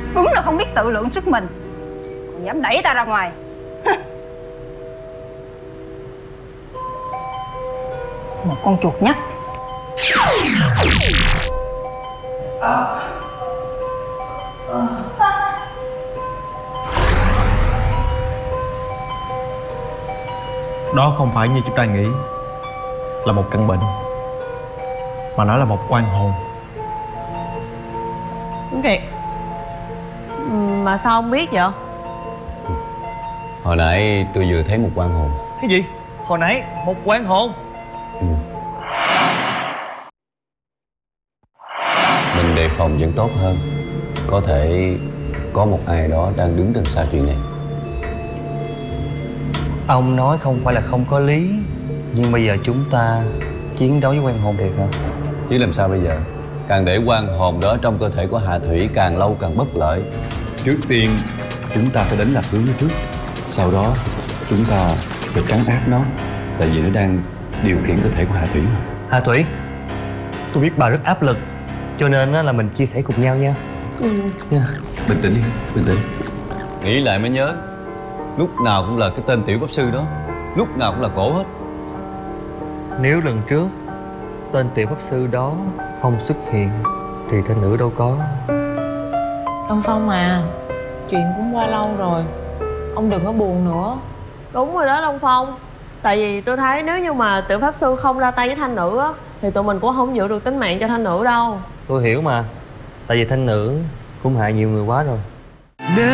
Đúng là không biết tự lượng sức mình, còn dám đẩy ta ra ngoài. Một con chuột nhắt. Đó không phải như chúng ta nghĩ là một căn bệnh, mà nó là một oan hồn. Đúng thiệt. Mà sao ông biết vậy? Hồi nãy tôi vừa thấy một oan hồn. Cái gì? Hồi nãy một oan hồn? Mình đề phòng vẫn tốt hơn. Có thể có một ai đó đang đứng đằng sau chuyện này. Ông nói không phải là không có lý, nhưng bây giờ chúng ta chiến đấu với oan hồn được hả? Chứ làm sao bây giờ? Càng để oan hồn đó trong cơ thể của Hạ Thủy càng lâu càng bất lợi. Trước tiên chúng ta phải đánh lạc hướng nó trước. Sau đó chúng ta phải trấn áp nó. Tại vì nó đang điều khiển cơ thể của Hạ Thủy mà. Hà Thủy, tôi biết bà rất áp lực, cho nên là mình chia sẻ cùng nhau nha. Nha. Bình tĩnh đi, bình tĩnh. Nghĩ lại mới nhớ, lúc nào cũng là cái tên tiểu pháp sư đó, lúc nào cũng là cổ hết. Nếu lần trước tên tiểu pháp sư đó không xuất hiện thì tên nữ đâu có. Đông Phong à, chuyện cũng qua lâu rồi, ông đừng có buồn nữa. Đúng rồi đó Long Phong. Tại vì tôi thấy nếu như mà tiểu pháp sư không ra tay với thanh nữ á, thì tụi mình cũng không giữ được tính mạng cho thanh nữ đâu. Tôi hiểu mà, tại vì thanh nữ cũng hại nhiều người quá rồi.